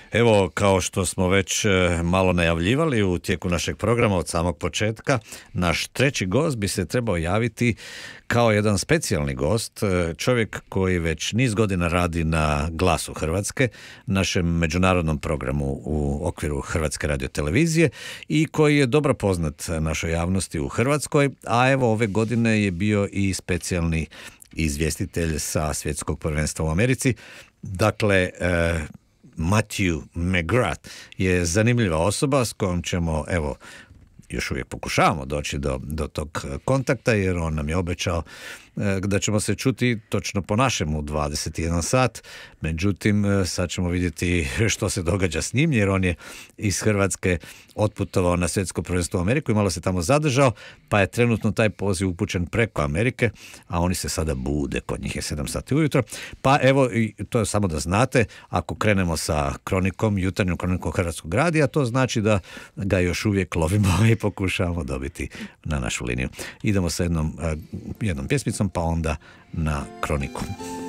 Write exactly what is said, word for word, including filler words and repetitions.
Evo, kao što smo već malo najavljivali u tijeku našeg programa od samog početka, naš treći gost bi se trebao javiti kao jedan specijalni gost, čovjek koji već niz godina radi na Glasu Hrvatske, našem međunarodnom programu u okviru Hrvatske radiotelevizije i koji je dobro poznat našoj javnosti u Hrvatskoj, a evo ove godine je bio i specijalni izvjestitelj sa svjetskog prvenstva u Americi. Dakle, e, Matthew McGrath je zanimljiva osoba s kojom ćemo, evo, još uvijek pokušavamo doći do, do tog kontakta, jer on nam je obećao da ćemo se čuti točno po našemu dvadeset jedan sat. Međutim, sad ćemo vidjeti što se događa s njim, jer on je iz Hrvatske otputovao na svjetsko prvenstvo u Ameriku i malo se tamo zadržao, pa je trenutno taj poziv upućen preko Amerike, a oni se sada bude, kod njih je sedam sati ujutro. Pa evo, i to je samo da znate, ako krenemo sa kronikom, jutarnjom kronikom Hrvatskog radija, to znači da ga još uvijek lovimo i pokušavamo dobiti na našu liniju. Idemo sa jednom, jednom pjesmicom, pa onda na kroniku.